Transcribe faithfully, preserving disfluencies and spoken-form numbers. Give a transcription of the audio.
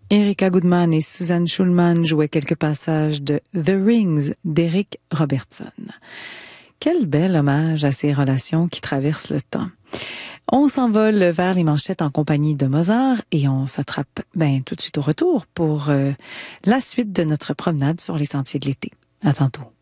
Erika Goodman et Suzanne Schulman jouaient quelques passages de The Rings d'Eric Robertson. Quel bel hommage à ces relations qui traversent le temps. On s'envole vers les manchettes en compagnie de Mozart et on s'attrape ben, tout de suite au retour pour euh, la suite de notre promenade sur les sentiers de l'été. À tantôt.